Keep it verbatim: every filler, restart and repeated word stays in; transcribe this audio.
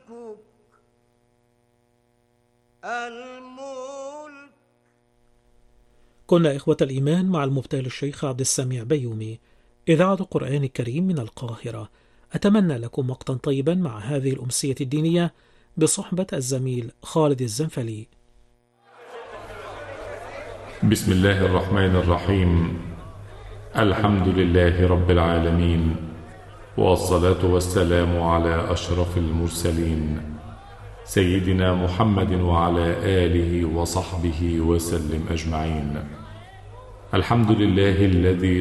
الملك. كنا إخوة الإيمان مع المبتهل الشيخ عبد السميع بيومي، إذاعة القرآن الكريم من القاهرة. أتمنى لكم وقتا طيبا مع هذه الأمسية الدينية بصحبة الزميل خالد الزنفلي. بسم الله الرحمن الرحيم. الحمد لله رب العالمين، والصلاة والسلام على أشرف المرسلين سيدنا محمد وعلى آله وصحبه وسلم أجمعين. الحمد لله الذي